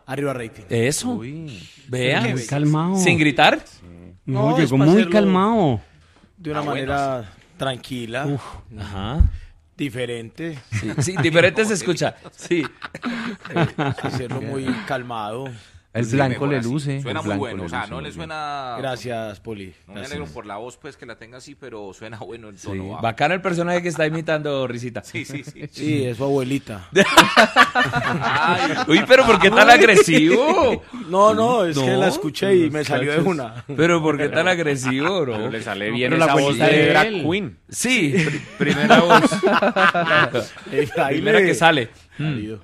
Arriba rating. Eso. Uy. Vea. Muy calmado. Sin gritar. No, No, es llegó para muy hacerlo- calmado. De una manera tranquila, Ajá. diferente. Sí, sí, diferente se escucha. Sí. Hacerlo muy calmado. El Sí, blanco mejor le así. luce. Suena el muy blanco bueno, o sea, luce no muy le bien. suena... Gracias, Poli. No me Gracias. alegro por la voz, pues, que la tenga así, pero suena bueno el Sí, tono. bajo. bacano el personaje que está imitando Risita. Sí, sí, sí. Sí, es su abuelita. Ay, Uy, pero ¿por qué tan agresivo? No, es que No, la escuché y me salió de una. Pero ¿por qué tan agresivo, bro? Pero le sale bien pero la esa voz abuelita de de drag él. queen. Sí, primera voz. Ahí Primera le- que sale. Marido.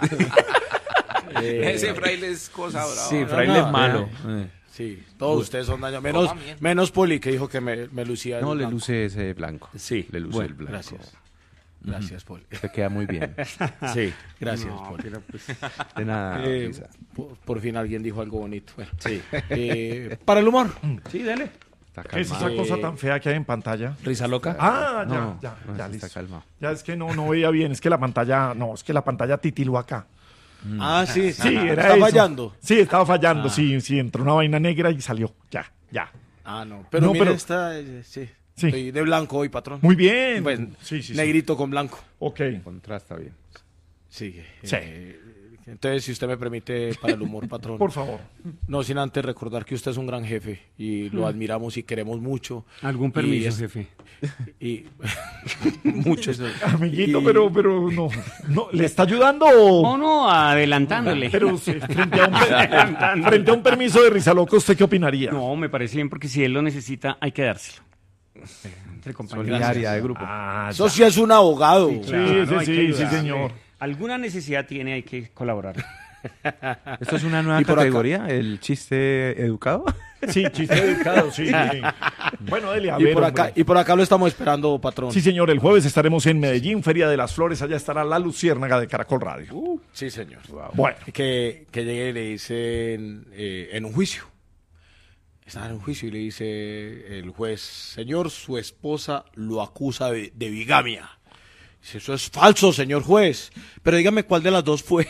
ese fraile es cosa brava. Sí, ¿no? fraile no, es malo. Sí, todos ustedes son dañados. Coma bien. Menos Poli, que dijo que me lucía. el No, le blanco. luce ese blanco. Sí, Le luce Bueno, el blanco. gracias. Gracias, Poli. Se queda muy bien. Sí. Gracias, No, Poli. pero pues, De nada. Lisa. Por fin alguien dijo algo bonito. Bueno, para el humor. Sí, dale. Está ¿Qué es calmado. esa cosa tan fea que hay en pantalla? Risa loca. Ah, ya, No, ya, no, ya, está listo. calmado. Ya es que no veía bien, es que la pantalla titiló acá. Ah, sí, Sí, era Está eso. fallando. Sí, estaba fallando, sí, entró una vaina negra y salió. Ya. Ah, no. Pero No, mire, pero- está. Sí. Sí. Estoy de blanco hoy, patrón. Muy bien. Pues, Sí. Negrito con blanco. Ok. Contrasta bien. Sí. Sí. Entonces, si usted me permite, para el humor, patrón. Por favor. No sin antes recordar que usted es un gran jefe y lo admiramos y queremos mucho. algún Y permiso, es- jefe. Y muchos. Amiguito, Y- pero no, ¿le está ayudando o...? No, adelantándole. Pero sí, frente a un permiso de risa loca, ¿usted qué opinaría? No, me parece bien porque si él lo necesita, hay que dárselo. Entre compañeros. Solidaria de grupo. Ah, Eso sí es un abogado. Claro, hay que sí, ayudarle. señor. Alguna necesidad tiene, hay que colaborar. ¿Esto es una nueva Y por acá- categoría? ¿El chiste educado? Sí, chiste dedicado, sí. Bueno, dele, a Y ver, por acá, hombre. y por acá lo estamos esperando, patrón. Sí, señor, el jueves estaremos en Medellín, Feria de las Flores, allá estará la Luciérnaga de Caracol Radio. Sí, señor. Bueno, Que llegue y le dicen en un juicio. Está en un juicio y le dice el juez, señor, su esposa lo acusa de bigamia. Dice, eso es falso, señor juez. Pero dígame cuál de las dos fue.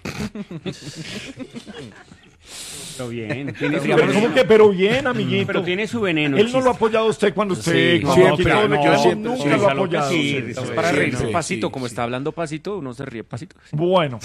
Pero bien, tiene su pero, veneno. ¿cómo que? Pero bien, amiguito. Pero tiene su veneno. Él no lo ha apoyado a usted cuando usted... Sí, cuando siempre, aquí todo le quedó, siempre, nunca sí, lo ha Risa loca, apoyado. sí, Sí, risa sí, Es para Sí, reírse sí, pasito, sí, como sí. está hablando pasito, uno se ríe pasito. Bueno.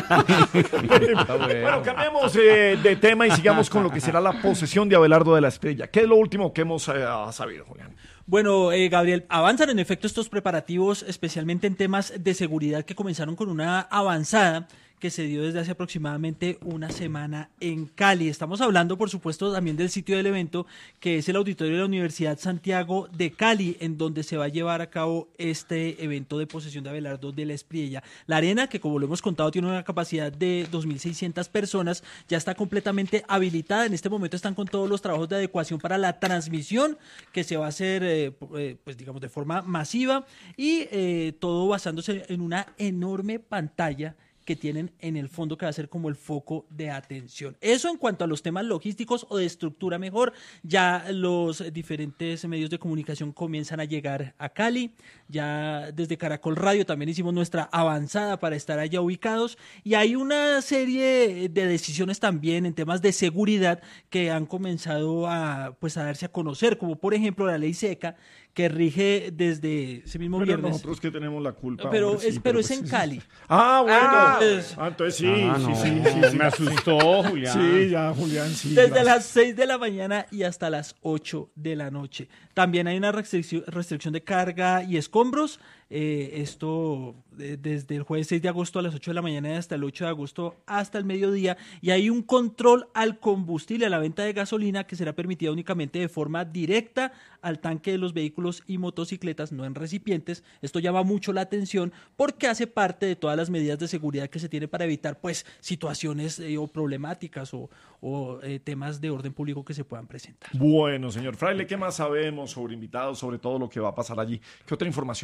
Bueno, cambiemos de tema y sigamos con lo que será la posesión de Abelardo de la Estrella. ¿Qué es lo último que hemos sabido, Julián? Bueno, Gabriel, avanzan en efecto estos preparativos, especialmente en temas de seguridad que comenzaron con una avanzada que se dio desde hace aproximadamente una semana en Cali. Estamos hablando, por supuesto, también del sitio del evento, que es el auditorio de la Universidad Santiago de Cali, en donde se va a llevar a cabo este evento de posesión de Abelardo de la Espriella. La arena, que como lo hemos contado, tiene una capacidad de 2.600 personas, ya está completamente habilitada. En este momento están con todos los trabajos de adecuación para la transmisión, que se va a hacer, pues digamos, de forma masiva, y todo basándose en una enorme pantalla que tienen en el fondo, que va a ser como el foco de atención. Eso en cuanto a los temas logísticos o de estructura mejor. Ya los diferentes medios de comunicación comienzan a llegar a Cali. Ya desde Caracol Radio también hicimos nuestra avanzada para estar allá ubicados. Y hay una serie de decisiones también en temas de seguridad que han comenzado a darse a conocer, como por ejemplo la ley seca, que rige desde ese mismo Pero viernes. nosotros que tenemos la culpa. Pero hombre, sí, es pues, en Cali. Ah, bueno. pues- Entonces sí, no, sí. me asustó, Julián. Sí, ya, Julián, sí. Desde gracias. las 6 de la mañana y hasta las 8 de la noche. También hay una restricción de carga y escombros. Esto desde el jueves 6 de agosto a las 8 de la mañana y hasta el 8 de agosto hasta el mediodía. Y hay un control al combustible, a la venta de gasolina, que será permitida únicamente de forma directa al tanque de los vehículos y motocicletas, no en recipientes. Esto llama mucho la atención porque hace parte de todas las medidas de seguridad que se tiene para evitar situaciones o problemáticas o temas de orden público que se puedan presentar. Bueno, señor Fraile, ¿qué más sabemos sobre invitados, sobre todo lo que va a pasar allí? ¿Qué otra información hay?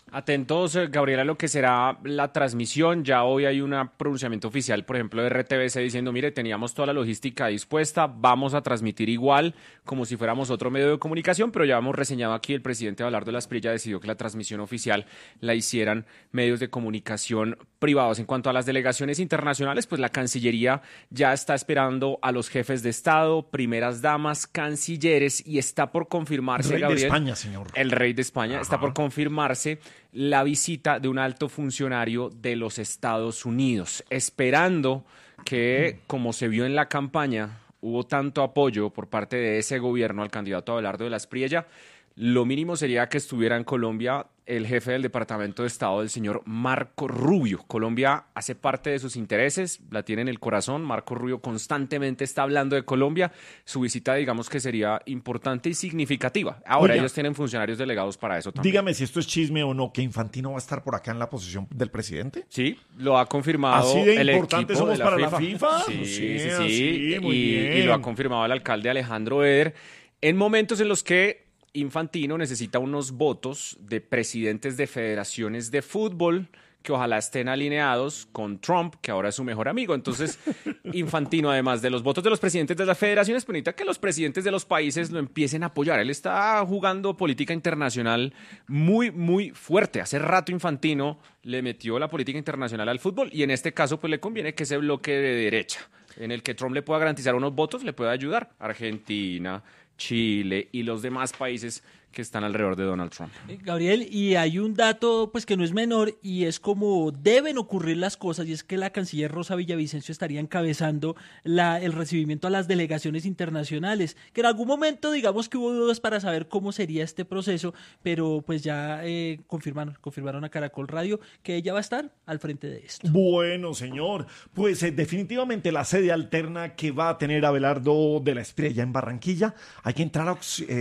Atentos, Gabriela, a lo que será la transmisión. Ya hoy hay un pronunciamiento oficial, por ejemplo, de RTBC diciendo, mire, teníamos toda la logística dispuesta, vamos a transmitir igual como si fuéramos otro medio de comunicación, pero ya hemos reseñado aquí, el presidente Abelardo de la Espriella decidió que la transmisión oficial la hicieran medios de comunicación privados. En cuanto a las delegaciones internacionales, pues la Cancillería ya está esperando a los jefes de Estado, primeras damas, cancilleres, y está por confirmarse, Rey Gabriel, de España, señor. el rey de España, Ajá. está por confirmarse la visita de un alto funcionario de los Estados Unidos, esperando que, como se vio en la campaña, hubo tanto apoyo por parte de ese gobierno al candidato Abelardo de la Espriella, lo mínimo sería que estuviera en Colombia el jefe del Departamento de Estado, el señor Marco Rubio. Colombia hace parte de sus intereses, la tiene en el corazón. Marco Rubio constantemente está hablando de Colombia. Su visita, digamos que sería importante y significativa. Ahora, Oiga, ellos tienen funcionarios delegados para eso también. Dígame si esto es chisme o no, que Infantino va a estar por acá en la posición del presidente. Sí, lo ha confirmado ¿Así de el importante equipo somos de para la FIFA? Sí, Sí, sí, así, muy y bien. lo ha confirmado el alcalde Alejandro Eder en momentos en los que Infantino necesita unos votos de presidentes de federaciones de fútbol que ojalá estén alineados con Trump, que ahora es su mejor amigo. Entonces, Infantino, además de los votos de los presidentes de las federaciones, permite que los presidentes de los países lo empiecen a apoyar. Él está jugando política internacional muy, muy fuerte. Hace rato Infantino le metió la política internacional al fútbol y en este caso pues le conviene que ese bloque de derecha, en el que Trump le pueda garantizar unos votos, le pueda ayudar. Argentina, Chile y los demás países que están alrededor de Donald Trump. Gabriel, y hay un dato pues que no es menor y es como deben ocurrir las cosas, y es que la canciller Rosa Villavicencio estaría encabezando el recibimiento a las delegaciones internacionales, que en algún momento digamos que hubo dudas para saber cómo sería este proceso, pero pues ya confirmaron a Caracol Radio que ella va a estar al frente de esto. Bueno, señor, pues definitivamente la sede alterna que va a tener Abelardo de la Espriella en Barranquilla, hay que entrar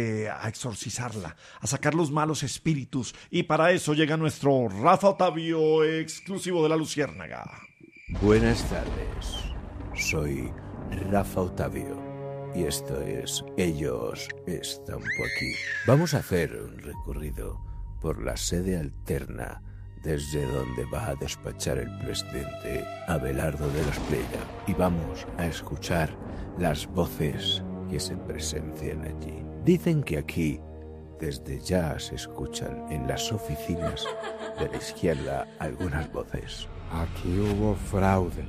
a exorcizarla, a sacar los malos espíritus, y para eso llega nuestro Rafa Otavio, exclusivo de La Luciérnaga. Buenas tardes, soy Rafa Otavio y esto es Ellos están por aquí. Vamos a hacer un recorrido por la sede alterna desde donde va a despachar el presidente Abelardo de la Espriella y vamos a escuchar las voces que se presencian allí. Dicen que aquí desde ya se escuchan en las oficinas de la izquierda algunas voces. Aquí hubo fraude,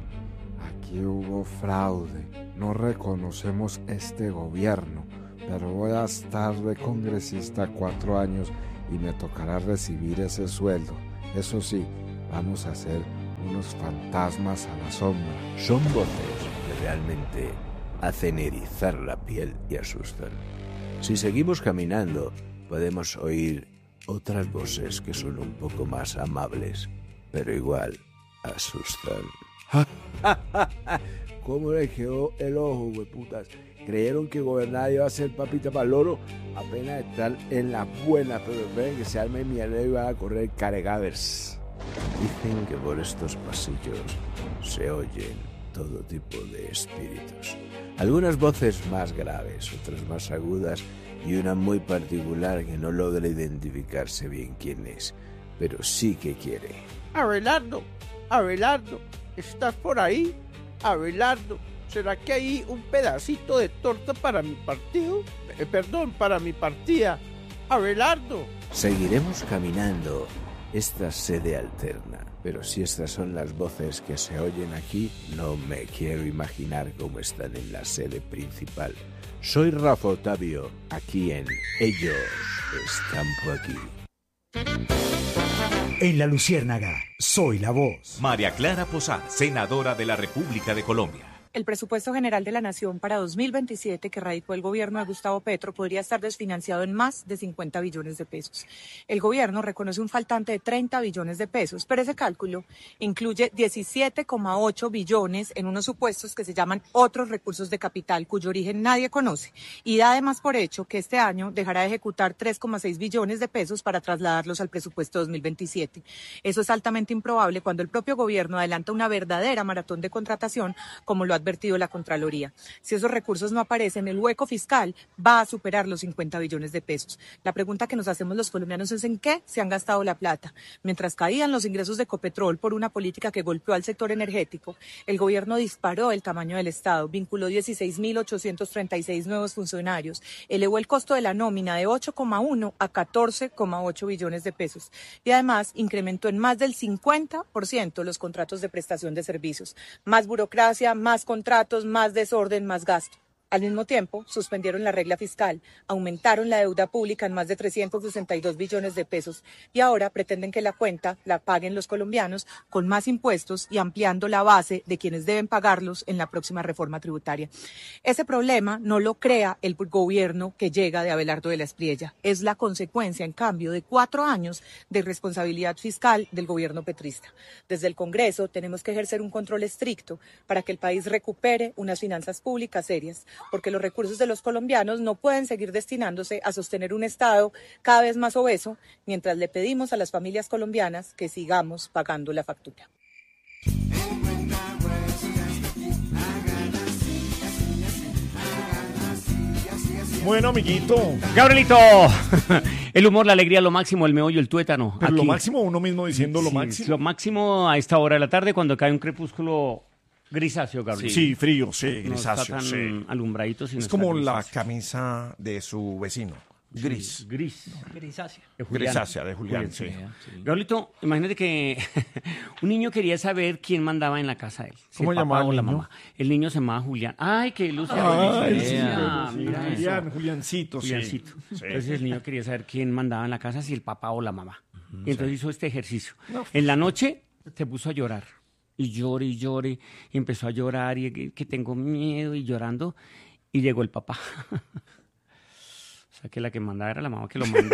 no reconocemos este gobierno, pero voy a estar de congresista 4 años y me tocará recibir ese sueldo. Eso sí, vamos a ser unos fantasmas a la sombra. Son voces que realmente hacen erizar la piel y asustan. Si seguimos caminando, podemos oír otras voces que son un poco más amables, pero igual asustan. ¿Cómo le quedó el ojo, hueputas? Creyeron que gobernar iba a ser papita para el loro, apenas estar en la buena, pero ven que se arme mierda y van a correr cargavers. Dicen que por estos pasillos se oyen todo tipo de espíritus. Algunas voces más graves, otras más agudas y una muy particular que no logra identificarse bien quién es, pero sí que quiere. Abelardo, ¿estás por ahí? Abelardo, ¿será que hay un pedacito de torta para mi partido? Para mi partida. Abelardo. Seguiremos caminando esta sede alterna, pero si estas son las voces que se oyen aquí, no me quiero imaginar cómo están en la sede principal. Soy Rafa Otavio, aquí en Ellos están por aquí. En La Luciérnaga, soy la voz. María Clara Posada, senadora de la República de Colombia. El presupuesto general de la Nación para 2027 que radicó el gobierno de Gustavo Petro podría estar desfinanciado en más de 50 billones de pesos. El gobierno reconoce un faltante de 30 billones de pesos, pero ese cálculo incluye 17,8 billones en unos supuestos que se llaman otros recursos de capital, cuyo origen nadie conoce, y da además por hecho que este año dejará de ejecutar 3,6 billones de pesos para trasladarlos al presupuesto 2027. Eso es altamente improbable cuando el propio gobierno adelanta una verdadera maratón de contratación, como lo advertido la Contraloría. Si esos recursos no aparecen, el hueco fiscal va a superar los 50 billones de pesos. La pregunta que nos hacemos los colombianos es en qué se han gastado la plata. Mientras caían los ingresos de Ecopetrol por una política que golpeó al sector energético, el gobierno disparó el tamaño del Estado, vinculó 16.836 nuevos funcionarios, elevó el costo de la nómina de 8,1 a 14,8 billones de pesos y además incrementó en más del 50% los contratos de prestación de servicios. Más burocracia, más contratos, más desorden, más gasto. Al mismo tiempo, suspendieron la regla fiscal, aumentaron la deuda pública en más de 362 billones de pesos y ahora pretenden que la cuenta la paguen los colombianos con más impuestos y ampliando la base de quienes deben pagarlos en la próxima reforma tributaria. Ese problema no lo crea el gobierno que llega de Abelardo de la Espriella. Es la consecuencia, en cambio, de 4 años de irresponsabilidad fiscal del gobierno petrista. Desde el Congreso tenemos que ejercer un control estricto para que el país recupere unas finanzas públicas serias, porque los recursos de los colombianos no pueden seguir destinándose a sostener un Estado cada vez más obeso, mientras le pedimos a las familias colombianas que sigamos pagando la factura. Bueno, amiguito. Gabrielito, el humor, la alegría, lo máximo, el meollo, el tuétano. Pero lo Aquí. máximo, uno mismo diciendo lo Sí, máximo. Lo máximo a esta hora de la tarde, cuando cae un crepúsculo grisáceo, Gabriel. Sí, frío, sí, No grisáceo, está tan sí. alumbradito, sino Es está como la grisáceo. camisa de su vecino. Gris. Sí, gris. Grisácea. De Julián. Grisácea, de Julián, sí. Gabrielito, imagínate que un niño quería saber quién mandaba en la casa de él. Si ¿Cómo el papá llamaba o el la niño? mamá. El niño se llamaba Julián. Ay, qué ilusión. Ay, sí, Mira, sí, mira eso. Julián, Juliancito, sí. Juliancito. Sí. Entonces el niño quería saber quién mandaba en la casa, si el papá o la mamá. Y entonces hizo este ejercicio. No. En la noche se puso a llorar. Y llore, y llore. Y empezó a llorar y que tengo miedo y llorando. Y llegó el papá. O sea, que la que mandaba era la mamá que lo mandó.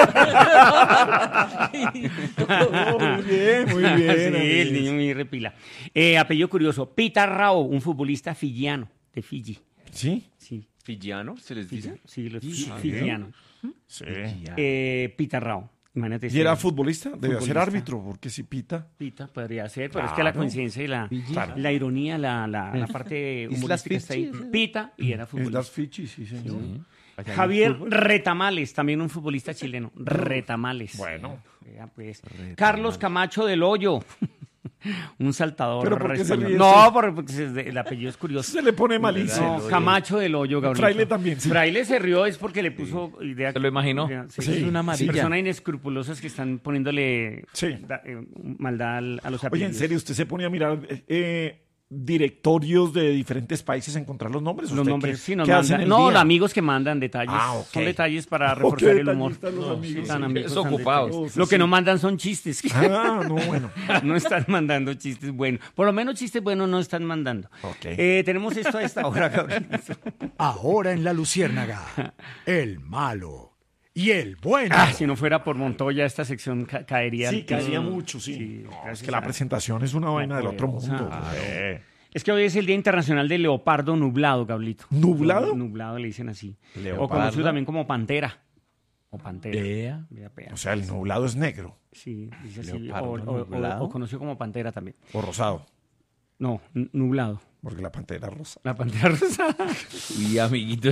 Muy bien, muy bien. Sí, el niño muy repila. Apellido curioso. Pita Rao, un futbolista fijiano, de Fiji. ¿Sí? Sí. ¿Fijiano se les dice? Sí, los Sí. fijianos. Sí. Pita Rao. Imagínate. ¿Y era futbolista? Debe ser Futbolista. árbitro, porque si pita. Pita podría ser, pero es que la Claro. coincidencia y la, Claro. la ironía, la parte humorística está ahí. Pita y era futbolista. Islas Fiji, sí, señor. Javier Retamales, también un futbolista chileno. Retamales. Bueno. Vea, pues. Carlos Camacho del Hoyo. Un saltador. ¿Pero por qué se español. ríe No, usted? porque el apellido es curioso. Se le pone malísimo. No, Camacho del Hoyo, Gabriel. Fraile también, sí. Fraile se rió es porque le puso idea. ¿Se lo imaginó? Sí, Sí. Es una amarilla. Personas inescrupulosas que están poniéndole Sí. maldad a los Oye, apellidos. en serio, ¿usted se pone a mirar directorios de diferentes países a encontrar los nombres? Los ¿Usted nombres, qué- sí, nos qué hace en mandan. el No, día? los amigos que mandan detalles. Ah, ok. Son detalles para Oh, reforzar qué el humor. detallistas los amigos, Tan sí. amigos, tan Desocupados. detallistas. Oh, Lo sí, que sí. no mandan son chistes. Ah, no, bueno. No están mandando chistes buenos. Por lo menos chistes buenos no están mandando. Ok. Tenemos esto a esta hora, Gabriel. Ahora en La Luciérnaga, el malo y el bueno. Ah, si no fuera por Montoya, esta sección caería. Sí, al piso. caería mucho, sí. No, es gracias que la a- presentación es una vaina del otro poderosa. mundo. Claro. Es que hoy es el Día Internacional del Leopardo Nublado, Gablito. ¿Nublado? Nublado le dicen así. Leopardo. O conocido también como pantera. O pantera. Vea. Vea. O sea, el nublado es negro Sí, dice así. Leopardo nublado. O conocido como pantera también. o rosado, No, nublado. porque la pantera es rosa. La pantera rosa. Y amiguito,